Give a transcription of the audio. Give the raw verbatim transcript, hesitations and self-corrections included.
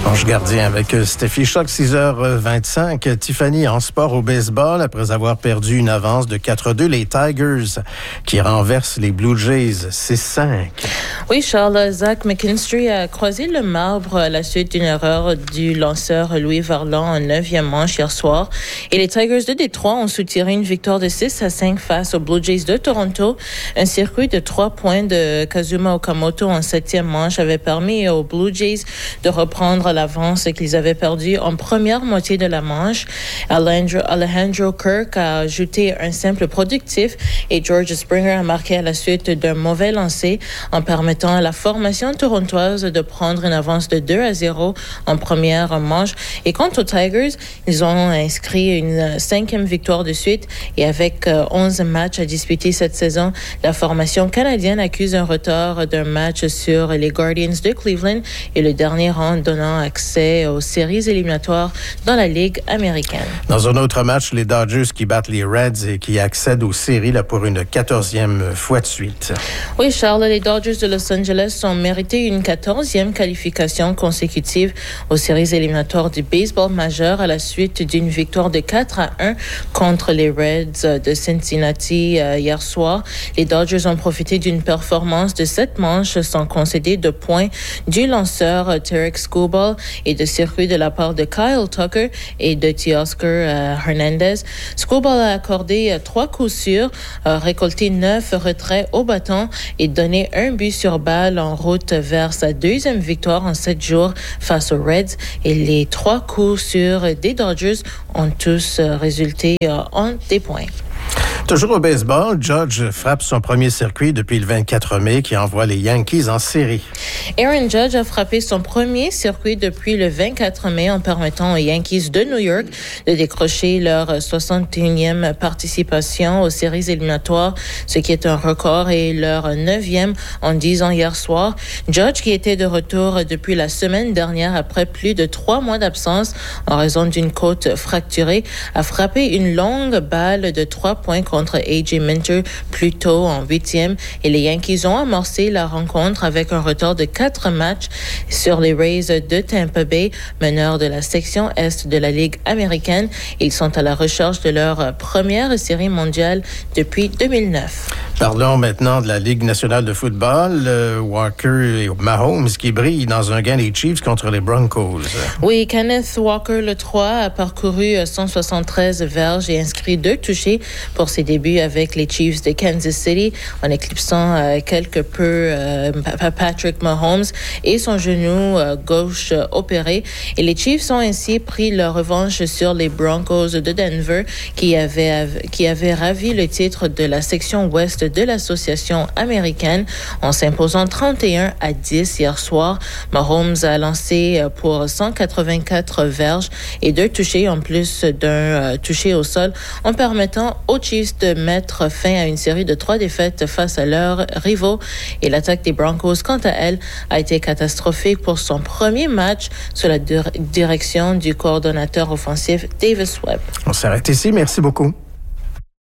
Ange gardien avec Steffi Choc, six heures vingt-cinq. Tiffany, en sport au baseball, après avoir perdu une avance de quatre à deux, les Tigers qui renversent les Blue Jays six cinq. Oui, Charles, Zach McKinstry a croisé le marbre à la suite d'une erreur du lanceur Louis Varland en neuvième manche hier soir. Et les Tigers de Détroit ont soutiré une victoire de six à cinq face aux Blue Jays de Toronto. Un circuit de trois points de Kazuma Okamoto en septième manche avait permis aux Blue Jays de reprendre l'avance qu'ils avaient perdue en première moitié de la manche. Alejandro, Alejandro Kirk a ajouté un simple productif et George Springer a marqué à la suite d'un mauvais lancer en permettant à la formation torontoise de prendre une avance de deux à zéro en première manche. Et quant aux Tigers, ils ont inscrit une cinquième victoire de suite et avec onze matchs à disputer cette saison, la formation canadienne accuse un retard d'un match sur les Guardians de Cleveland et le dernier rang donnant accès aux séries éliminatoires dans la Ligue américaine. Dans un autre match, les Dodgers qui battent les Reds et qui accèdent aux séries là, pour une quatorzième fois de suite. Oui, Charles, les Dodgers de Los Angeles ont mérité une quatorzième qualification consécutive aux séries éliminatoires du baseball majeur à la suite d'une victoire de quatre à un contre les Reds de Cincinnati euh, hier soir. Les Dodgers ont profité d'une performance de sept manches sans concéder de points du lanceur euh, Tarek Skubal et de circuit de la part de Kyle Tucker et de Teoscar euh, Hernandez. Skubal a accordé euh, trois coups sûrs, euh, récolté neuf retraits au bâton et donné un but sur balle en route vers sa deuxième victoire en sept jours face aux Reds. Et les trois coups sûrs des Dodgers ont tous euh, résulté euh, en des points. Toujours au baseball, Judge frappe son premier circuit depuis le vingt-quatre mai qui envoie les Yankees en série. Aaron Judge a frappé son premier circuit depuis le vingt-quatre mai en permettant aux Yankees de New York de décrocher leur soixante et unième participation aux séries éliminatoires, ce qui est un record et leur neuvième en dix ans hier soir. Judge, qui était de retour depuis la semaine dernière après plus de trois mois d'absence en raison d'une côte fracturée, a frappé une longue balle de trois points contre A J Minter plus tôt en huitième et les Yankees ont amorcé la rencontre avec un retard de quatre matchs sur les Rays de Tampa Bay, meneurs de la section Est de la Ligue américaine. Ils sont à la recherche de leur première série mondiale depuis deux mille neuf. Parlons maintenant de la Ligue nationale de football. Euh, Walker et Mahomes qui brillent dans un gain des Chiefs contre les Broncos. Oui, Kenneth Walker, le trois, a parcouru cent soixante-treize verges et inscrit deux touchés pour ses débuts avec les Chiefs de Kansas City en éclipsant euh, quelque peu euh, Patrick Mahomes et son genou euh, gauche euh, opéré. Et les Chiefs ont ainsi pris leur revanche sur les Broncos de Denver qui avaient, qui avaient ravi le titre de la section ouest de l'association américaine en s'imposant trente et un à dix hier soir. Mahomes a lancé pour cent quatre-vingt-quatre verges et deux touchés en plus d'un euh, touché au sol en permettant aux Chiefs de mettre fin à une série de trois défaites face à leurs rivaux. Et l'attaque des Broncos, quant à elle, a été catastrophique pour son premier match sous la dir- direction du coordonnateur offensif Davis Webb. On s'arrête ici. Merci beaucoup.